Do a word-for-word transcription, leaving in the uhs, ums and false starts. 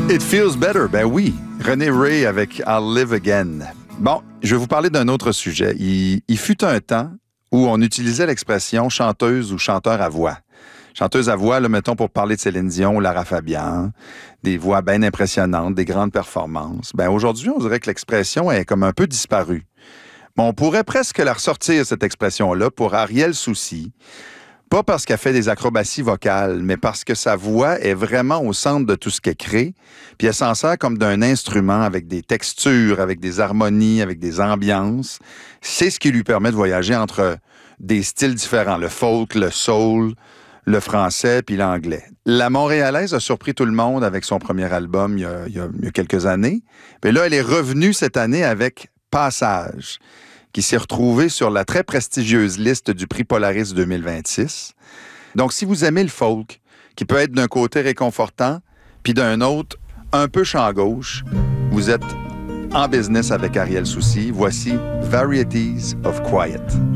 It feels better, ben oui. René Ray avec I'll Live Again. Bon, je vais vous parler d'un autre sujet. Il, il fut un temps où on utilisait l'expression chanteuse ou chanteur à voix. Chanteuse à voix, là, mettons, pour parler de Céline Dion ou Lara Fabian, des voix bien impressionnantes, des grandes performances. Ben aujourd'hui, on dirait que l'expression est comme un peu disparue. Mais on pourrait presque la ressortir, cette expression-là, pour Ariel Soucy. Pas parce qu'elle fait des acrobaties vocales, mais parce que sa voix est vraiment au centre de tout ce qu'elle crée, puis elle s'en sert comme d'un instrument avec des textures, avec des harmonies, avec des ambiances. C'est ce qui lui permet de voyager entre des styles différents, le folk, le soul, le français puis l'anglais. La Montréalaise a surpris tout le monde avec son premier album il y a, il y a, il y a quelques années. Puis là, elle est revenue cette année avec Passage, qui s'est retrouvée sur la très prestigieuse liste du prix Polaris deux mille vingt-six. Donc, si vous aimez le folk, qui peut être d'un côté réconfortant, puis d'un autre un peu champ gauche, vous êtes en business avec Ariel Soucy. Voici Varieties of Quiet.